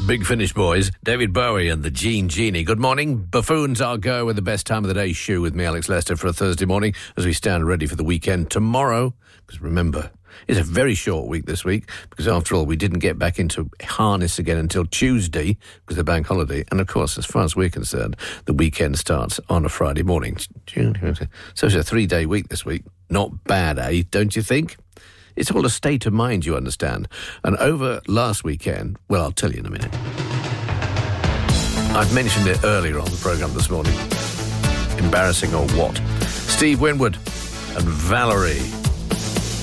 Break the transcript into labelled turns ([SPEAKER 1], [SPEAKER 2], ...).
[SPEAKER 1] Big Finish boys, David Bowie and the Gene Genie. Good morning. Buffoons I'll go with the best time of the day shoe with me, Alex Lester, for a Thursday morning as we stand ready for the weekend tomorrow. Because remember, it's a very short week this week because after all, we didn't get back into harness again until Tuesday because of the bank holiday. And of course, as far as we're concerned, the weekend starts on a Friday morning. So it's a 3-day week this week. Not bad, eh? Don't you think? It's all a state of mind, you understand. And over last weekend, well, I'll tell you in a minute. I've mentioned it earlier on the programme this morning. Embarrassing or what? Steve Winwood and Valerie